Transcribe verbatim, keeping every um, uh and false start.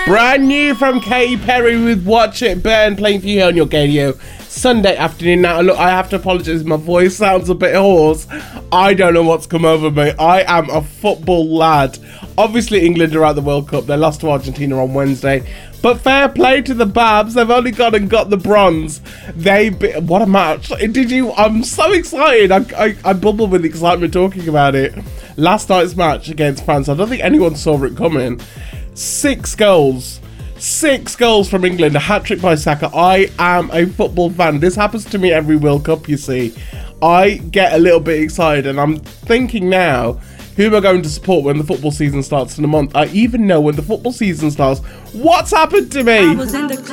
Brand new from Katy Perry with Watch It Burn, playing for you here on your radio Sunday afternoon. Now, look, I have to apologise. My voice sounds a bit hoarse. I don't know what's come over me. I am a football lad. Obviously, England are at the World Cup. They lost to Argentina on Wednesday. But fair play to the Babs. They've only gone and got the bronze. They be- what a match. Did you? I'm so excited. I, I, I bubble with excitement talking about it. Last night's match against France, I don't think anyone saw it coming. Six goals. Six goals from England. A hat-trick by Saka. I am a football fan. This happens to me every World Cup, you see. I get a little bit excited, and I'm thinking now, who am I going to support when the football season starts in a month? I even know when the football season starts. What's happened to me?